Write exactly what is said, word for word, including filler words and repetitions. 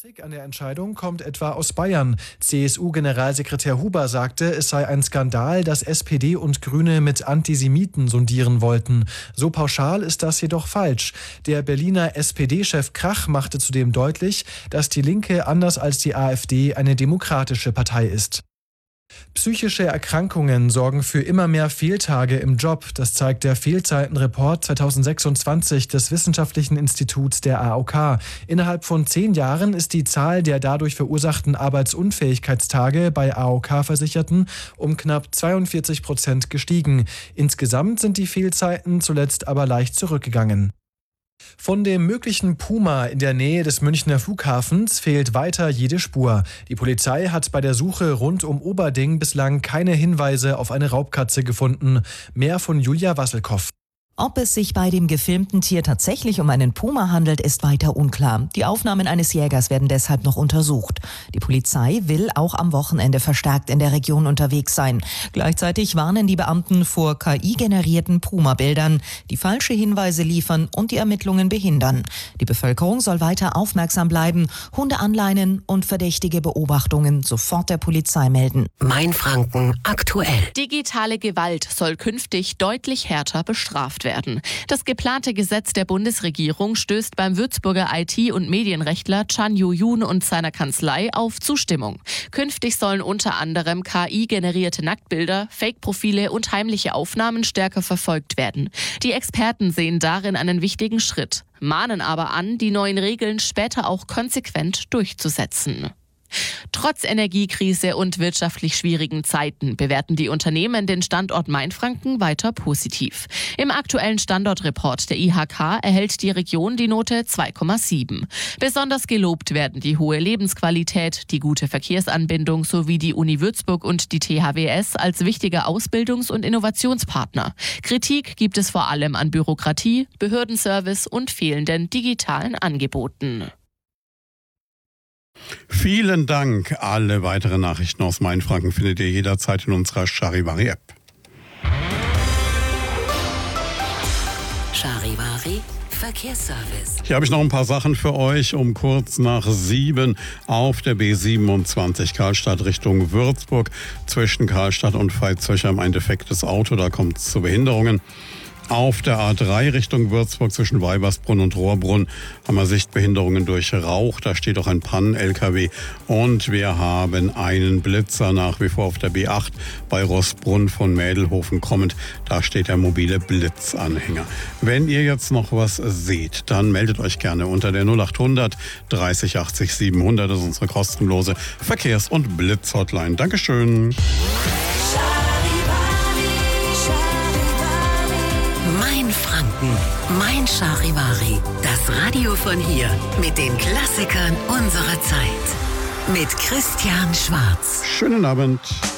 Kritik an der Entscheidung kommt etwa aus Bayern. C S U-Generalsekretär Huber sagte, es sei ein Skandal, dass S P D und Grüne mit Antisemiten sondieren wollten. So pauschal ist das jedoch falsch. Der Berliner S P D-Chef Krach machte zudem deutlich, dass die Linke anders als die AfD eine demokratische Partei ist. Psychische Erkrankungen sorgen für immer mehr Fehltage im Job. Das zeigt der Fehlzeitenreport zweitausendsechsundzwanzig des Wissenschaftlichen Instituts der A O K. Innerhalb von zehn Jahren ist die Zahl der dadurch verursachten Arbeitsunfähigkeitstage bei A O K-Versicherten um knapp zweiundvierzig Prozent gestiegen. Insgesamt sind die Fehlzeiten zuletzt aber leicht zurückgegangen. Von dem möglichen Puma in der Nähe des Münchner Flughafens fehlt weiter jede Spur. Die Polizei hat bei der Suche rund um Oberding bislang keine Hinweise auf eine Raubkatze gefunden. Mehr von Julia Wasselkow. Ob es sich bei dem gefilmten Tier tatsächlich um einen Puma handelt, ist weiter unklar. Die Aufnahmen eines Jägers werden deshalb noch untersucht. Die Polizei will auch am Wochenende verstärkt in der Region unterwegs sein. Gleichzeitig warnen die Beamten vor K I-generierten Puma-Bildern, die falsche Hinweise liefern und die Ermittlungen behindern. Die Bevölkerung soll weiter aufmerksam bleiben, Hundeanleinen und verdächtige Beobachtungen sofort der Polizei melden. Mainfranken aktuell. Digitale Gewalt soll künftig deutlich härter bestraft werden. Das geplante Gesetz der Bundesregierung stößt beim Würzburger I T- und Medienrechtler Chan Yu-Yun und seiner Kanzlei auf Zustimmung. Künftig sollen unter anderem K I-generierte Nacktbilder, Fake-Profile und heimliche Aufnahmen stärker verfolgt werden. Die Experten sehen darin einen wichtigen Schritt, mahnen aber an, die neuen Regeln später auch konsequent durchzusetzen. Trotz Energiekrise und wirtschaftlich schwierigen Zeiten bewerten die Unternehmen den Standort Mainfranken weiter positiv. Im aktuellen Standortreport der I H K erhält die Region die Note zwei Komma sieben. Besonders gelobt werden die hohe Lebensqualität, die gute Verkehrsanbindung sowie die Uni Würzburg und die T H W S als wichtiger Ausbildungs- und Innovationspartner. Kritik gibt es vor allem an Bürokratie, Behördenservice und fehlenden digitalen Angeboten. Vielen Dank. Alle weiteren Nachrichten aus Mainfranken findet ihr jederzeit in unserer Charivari-App. Charivari Verkehrsservice. Hier habe ich noch ein paar Sachen für euch. Um kurz nach sieben auf der B siebenundzwanzig Karlstadt Richtung Würzburg. Zwischen Karlstadt und Veitshöchheim ein defektes Auto, da kommt es zu Behinderungen. Auf der A drei Richtung Würzburg zwischen Weibersbrunn und Rohrbrunn haben wir Sichtbehinderungen durch Rauch. Da steht auch ein Pannen-L K W. Und wir haben einen Blitzer nach wie vor auf der B acht bei Roßbrunn von Mädelhofen kommend. Da steht der mobile Blitzanhänger. Wenn ihr jetzt noch was seht, dann meldet euch gerne unter der null achthundert dreißig achtzig siebenhundert. Das ist unsere kostenlose Verkehrs- und Blitz-Hotline. Dankeschön. Mainfranken, Mein Charivari. Das Radio von hier mit den Klassikern unserer Zeit. Mit Christian Schwarz. Schönen Abend.